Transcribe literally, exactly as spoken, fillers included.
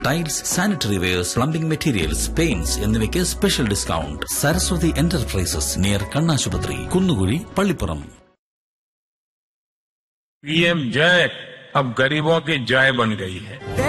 Tiles, sanitary wears, plumbing materials, paints എന്നിവയ്ക്ക് special discount. Saraswati enterprises near കണ്ണാശുപത്രി, Kunnukuzhi, Pallippuram. PM जय अब गरीबों की जय बन गई है.